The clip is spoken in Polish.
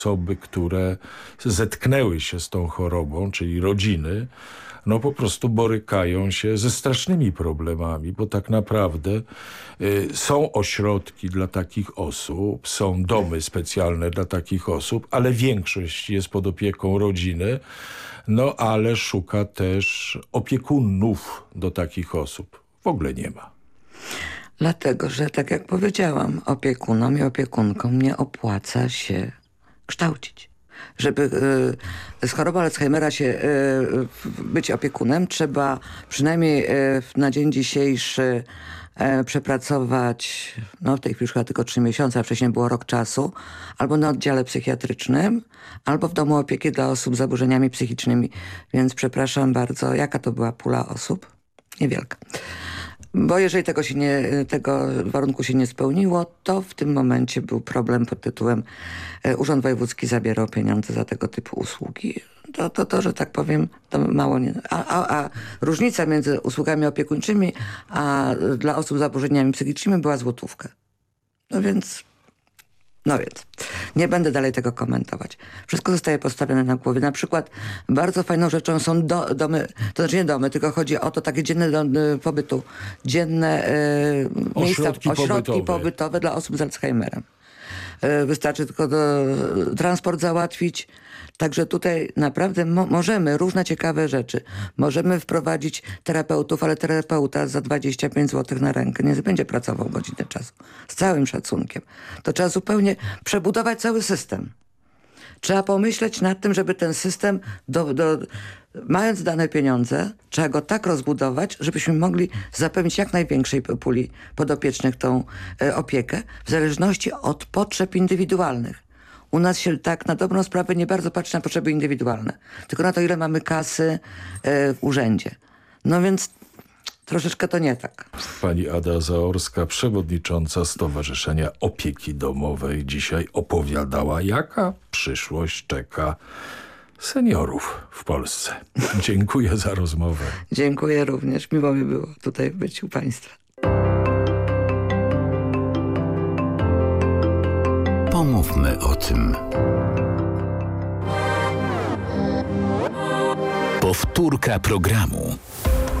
osoby, które zetknęły się z tą chorobą, czyli rodziny, no po prostu borykają się ze strasznymi problemami, bo tak naprawdę są ośrodki dla takich osób, są domy specjalne dla takich osób, ale większość jest pod opieką rodziny, no ale szuka też opiekunów do takich osób. W ogóle nie ma. Dlatego, że tak jak powiedziałam, opiekunom i opiekunkom nie opłaca się kształcić. Żeby z chorobą Alzheimera być opiekunem, trzeba przynajmniej na dzień dzisiejszy przepracować, no w tej chwili już chyba tylko 3 miesiące, a wcześniej było rok czasu, albo na oddziale psychiatrycznym, albo w domu opieki dla osób z zaburzeniami psychicznymi. Więc przepraszam bardzo, jaka to była pula osób? Niewielka. Bo jeżeli tego warunku się nie spełniło, to w tym momencie był problem pod tytułem Urząd Wojewódzki zabierał pieniądze za tego typu usługi. To że tak powiem, to mało nie... A różnica między usługami opiekuńczymi a dla osób z zaburzeniami psychicznymi była złotówka. No więc nie będę dalej tego komentować. Wszystko zostaje postawione na głowie. Na przykład bardzo fajną rzeczą są domy, to znaczy nie domy, tylko chodzi o to takie dzienne pobytu, dzienne ośrodki pobytowe dla osób z Alzheimerem. Wystarczy tylko transport załatwić. Także tutaj naprawdę możemy różne ciekawe rzeczy. Możemy wprowadzić terapeutów, ale terapeuta za 25 zł na rękę nie będzie pracował godzinę czasu. Z całym szacunkiem. To trzeba zupełnie przebudować cały system. Trzeba pomyśleć nad tym, żeby ten system, mając dane pieniądze, trzeba go tak rozbudować, żebyśmy mogli zapewnić jak największej puli podopiecznych tą opiekę, w zależności od potrzeb indywidualnych. U nas się tak na dobrą sprawę nie bardzo patrzy na potrzeby indywidualne, tylko na to, ile mamy kasy w urzędzie. No więc troszeczkę to nie tak. Pani Ada Zaorska, przewodnicząca Stowarzyszenia Opieki Domowej, dzisiaj opowiadała, jaka przyszłość czeka seniorów w Polsce. Dziękuję za rozmowę. Dziękuję również. Miło mi było tutaj być u państwa. Pomówmy o tym. Powtórka programu.